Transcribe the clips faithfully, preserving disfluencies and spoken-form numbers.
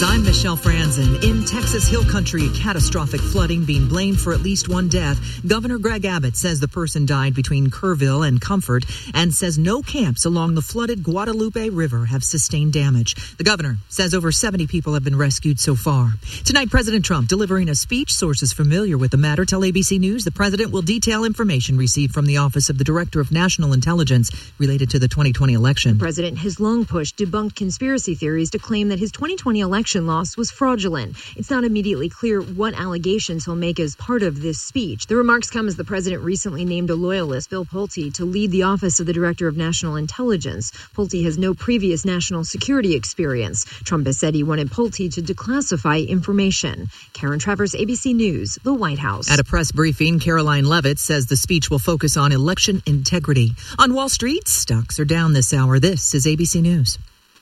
News. I'm Michelle Franzen. In Texas Hill Country, catastrophic flooding being blamed for at least one death. Governor Greg Abbott says the person died between Kerrville and Comfort and says no camps along the flooded Guadalupe River have sustained damage. The governor says over seventy people have been rescued so far. Tonight, President Trump delivering a speech. Sources familiar with the matter tell A B C News the president will detail information received from the Office of the Director of National Intelligence related to the twenty twenty election. The president has long pushed debunked conspiracy theories to claim that his twenty twenty election loss was fraudulent. It's not immediately clear what allegations he'll make as part of this speech. The remarks come as the president recently named a loyalist, Bill Pulte, to lead the Office of the Director of National Intelligence. Pulte has no previous national security experience. Trump has said he wanted Pulte to declassify information. Karen Travers, A B C News, the White House. At a press briefing, Caroline Leavitt says the speech will focus on election integrity. On Wall Street, stocks are down this hour. This is A B C News.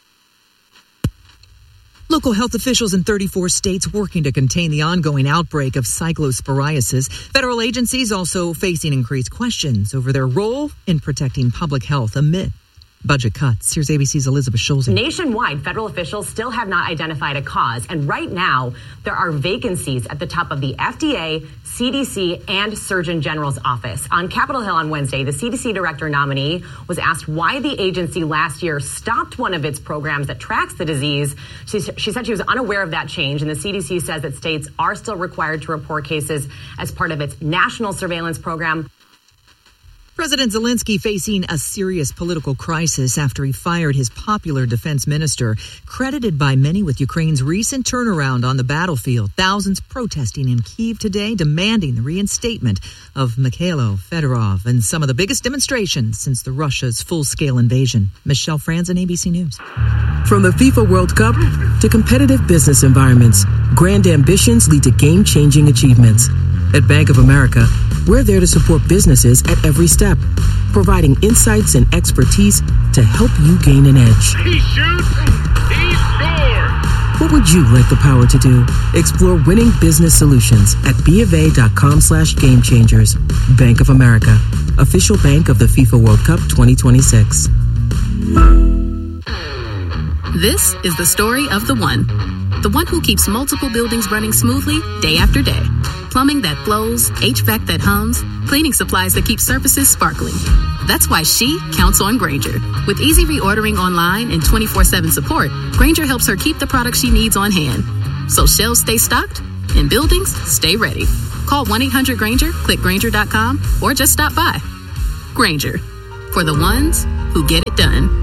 Local health officials in thirty-four states working to contain the ongoing outbreak of cyclosporiasis. Federal agencies also facing increased questions over their role in protecting public health amid budget cuts. Here's A B C's Elizabeth Schulze. Nationwide, federal officials still have not identified a cause. And right now, there are vacancies at the top of the F D A, C D C, and Surgeon General's office. On Capitol Hill on Wednesday, the C D C director nominee was asked why the agency last year stopped one of its programs that tracks the disease. She, she said she was unaware of that change. And the C D C says that states are still required to report cases as part of its national surveillance program. President Zelensky facing a serious political crisis after he fired his popular defense minister, credited by many with Ukraine's recent turnaround on the battlefield. Thousands protesting in Kyiv today, demanding the reinstatement of Mikhailo Fedorov and some of the biggest demonstrations since the Russia's full-scale invasion. Michelle Franzen, A B C News. From the FIFA World Cup to competitive business environments, grand ambitions lead to game-changing achievements. At Bank of America, we're there to support businesses at every step, providing insights and expertise to help you gain an edge. He shoots, he scores! What would you like the power to do? Explore winning business solutions at BofA.com slash game changers. Bank of America, official bank of the FIFA World Cup twenty twenty-six. This is the story of the one. The one who keeps multiple buildings running smoothly day after day. Plumbing that flows, H V A C that hums, cleaning supplies that keep surfaces sparkling. That's why she counts on Grainger. With easy reordering online and twenty-four seven support, Grainger helps her keep the products she needs on hand. So shelves stay stocked and buildings stay ready. Call one eight hundred Grainger, click Grainger dot com, or just stop by. Grainger, for the ones who get it done.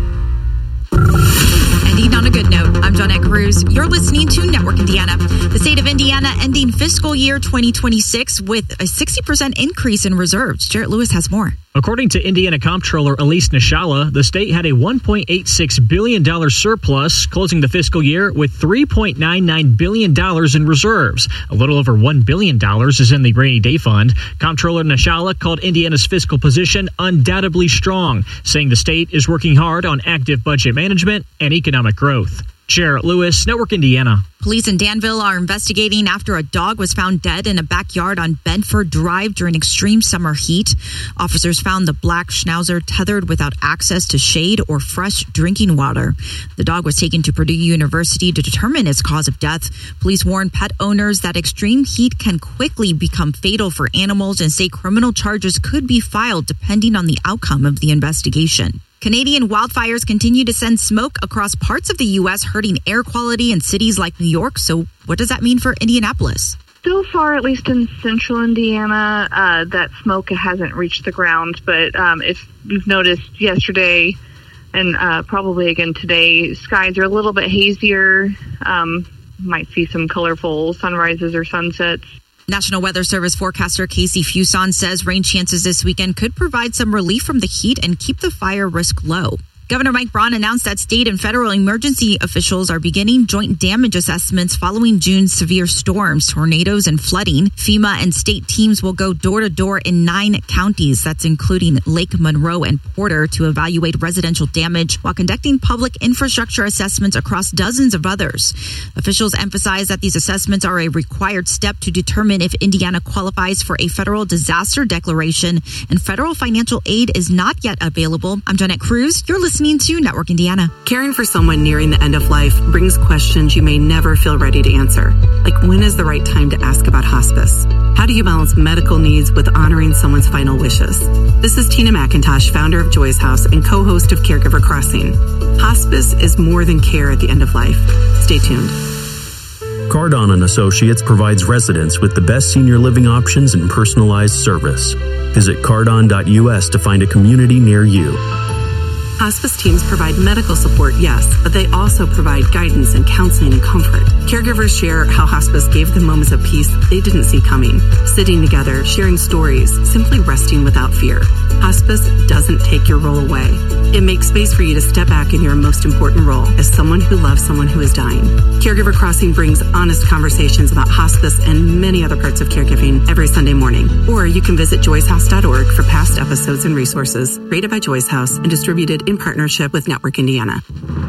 Ending on a good note, I'm Jonette Cruz. You're listening to Network Indiana. The state of Indiana ending fiscal year twenty twenty-six with a sixty percent increase in reserves. Jarrett Lewis has more. According to Indiana Comptroller Elise Nishala, the state had a one point eight six billion dollars surplus, closing the fiscal year with three point nine nine billion dollars in reserves. A little over one billion dollars is in the rainy day fund. Comptroller Nishala called Indiana's fiscal position undoubtedly strong, saying the state is working hard on active budget management and economic growth. Jarrett Lewis, Network Indiana. Police in Danville are investigating after a dog was found dead in a backyard on Bedford Drive during extreme summer heat. Officers found the black Schnauzer tethered without access to shade or fresh drinking water. The dog was taken to Purdue University to determine its cause of death. Police warn pet owners that extreme heat can quickly become fatal for animals and say criminal charges could be filed depending on the outcome of the investigation. Canadian wildfires continue to send smoke across parts of the U S, hurting air quality in cities like New York. So what does that mean for Indianapolis? So far, at least in central Indiana, uh, that smoke hasn't reached the ground. But um, if you've noticed yesterday and uh, probably again today, skies are a little bit hazier. Um, might see some colorful sunrises or sunsets. National Weather Service forecaster Casey Fuson says rain chances this weekend could provide some relief from the heat and keep the fire risk low. Governor Mike Braun announced that state and federal emergency officials are beginning joint damage assessments following June's severe storms, tornadoes, and flooding. FEMA and state teams will go door to door in nine counties, that's including Lake Monroe and Porter, to evaluate residential damage while conducting public infrastructure assessments across dozens of others. Officials emphasize that these assessments are a required step to determine if Indiana qualifies for a federal disaster declaration, and federal financial aid is not yet available. I'm Jonette Cruz. You're listening listening to Network Indiana. Caring for someone nearing the end of life brings questions you may never feel ready to answer. Like, when is the right time to ask about hospice? How do you balance medical needs with honoring someone's final wishes? This is Tina McIntosh, founder of Joy's House and co-host of Caregiver Crossing. Hospice is more than care at the end of life. Stay tuned. Cardon and Associates provides residents with the best senior living options and personalized service. Visit cardon dot U S to find a community near you. Hospice teams provide medical support, yes, but they also provide guidance and counseling and comfort. Caregivers share how hospice gave them moments of peace they didn't see coming. Sitting together, sharing stories, simply resting without fear. Hospice doesn't take your role away. It makes space for you to step back in your most important role as someone who loves someone who is dying. Caregiver Crossing brings honest conversations about hospice and many other parts of caregiving every Sunday morning. Or you can visit joys house dot org for past episodes and resources. Rated by Joy's House and distributed in partnership with Network Indiana.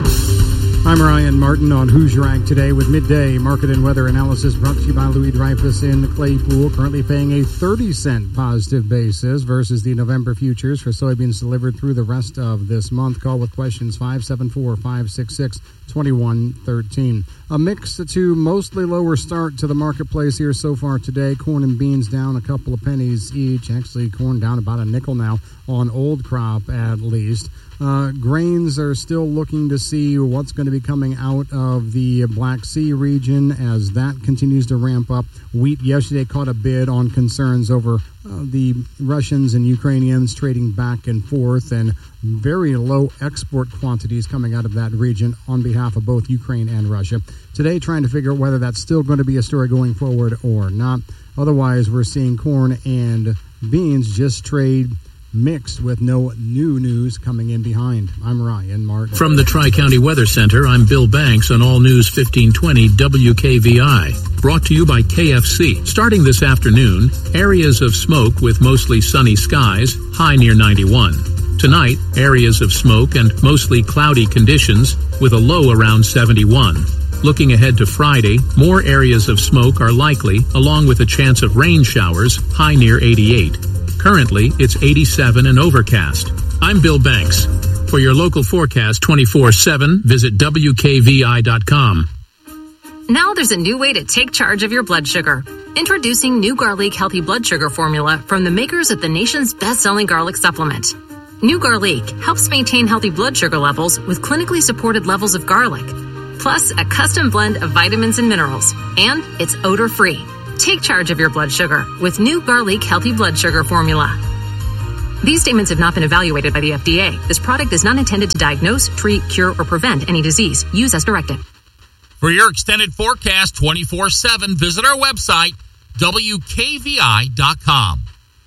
I'm Ryan Martin on Who's Ranked today with midday market and weather analysis brought to you by Louis Dreyfus in Claypool, currently paying a thirty cent positive basis versus the November futures for soybeans delivered through the rest of this month. Call with questions five seven four, five six six, two one one three. A mix to mostly lower start to the marketplace here so far today. Corn and beans down a couple of pennies each. Actually, corn down about a nickel now on old crop at least. Uh, grains are still looking to see what's going to be coming out of the Black Sea region as that continues to ramp up. Wheat yesterday caught a bid on concerns over uh, the Russians and Ukrainians trading back and forth, and very low export quantities coming out of that region on behalf of both Ukraine and Russia. Today, trying to figure out whether that's still going to be a story going forward or not. Otherwise, we're seeing corn and beans just trade mixed with no new news coming in behind. I'm Ryan Martin. From the Tri-County Weather Center, I'm Bill Banks on All News fifteen twenty W K V I. Brought to you by K F C. Starting this afternoon, areas of smoke with mostly sunny skies, high near ninety-one. Tonight, areas of smoke and mostly cloudy conditions with a low around seventy-one. Looking ahead to Friday, more areas of smoke are likely, along with a chance of rain showers, high near eighty-eight. Currently, it's eighty-seven and overcast. I'm Bill Banks. For your local forecast twenty-four seven, visit W K V I dot com. Now there's a new way to take charge of your blood sugar. Introducing New Garlic Healthy Blood Sugar Formula from the makers of the nation's best-selling garlic supplement. New Garlic helps maintain healthy blood sugar levels with clinically supported levels of garlic, plus a custom blend of vitamins and minerals, and it's odor-free. Take charge of your blood sugar with New Garlic Healthy Blood Sugar Formula. These statements have not been evaluated by the F D A. This product is not intended to diagnose, treat, cure, or prevent any disease. Use as directed. For your extended forecast twenty-four seven, visit our website, W K V I dot com.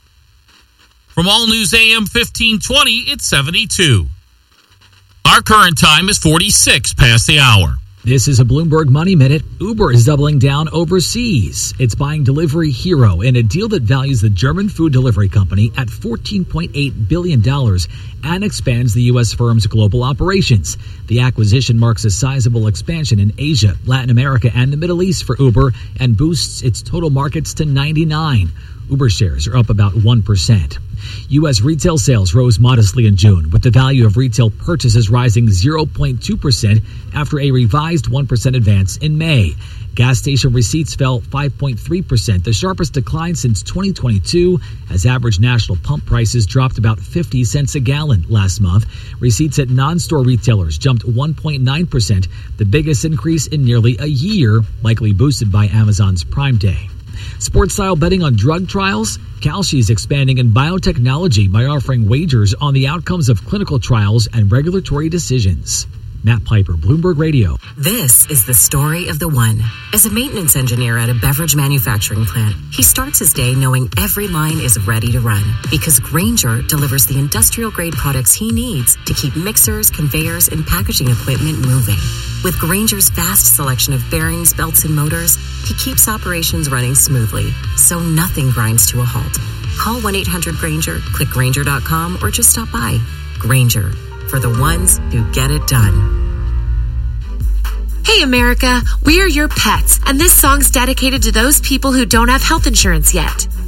From All News A M fifteen twenty, it's seventy-two. Our current time is forty-six past the hour. This is a Bloomberg Money Minute. Uber is doubling down overseas. It's buying Delivery Hero in a deal that values the German food delivery company at fourteen point eight billion dollars and expands the U S firm's global operations. The acquisition marks a sizable expansion in Asia, Latin America, and the Middle East for Uber and boosts its total markets to ninety-nine. Uber shares are up about one percent. U S retail sales rose modestly in June, with the value of retail purchases rising zero point two percent after a revised one percent advance in May. Gas station receipts fell five point three percent, the sharpest decline since twenty twenty-two, as average national pump prices dropped about fifty cents a gallon last month. Receipts at non-store retailers jumped one point nine percent, the biggest increase in nearly a year, likely boosted by Amazon's Prime Day. Sports-style betting on drug trials? Kalshi is expanding in biotechnology by offering wagers on the outcomes of clinical trials and regulatory decisions. Matt Piper, Bloomberg Radio. This is the story of the one. As a maintenance engineer at a beverage manufacturing plant, he starts his day knowing every line is ready to run because Grainger delivers the industrial-grade products he needs to keep mixers, conveyors, and packaging equipment moving. With Grainger's vast selection of bearings, belts, and motors, he keeps operations running smoothly, so nothing grinds to a halt. Call one eight hundred Grainger, click Grainger dot com, or just stop by. Grainger, for the ones who get it done. Hey America, we are your pets, and this song's dedicated to those people who don't have health insurance yet.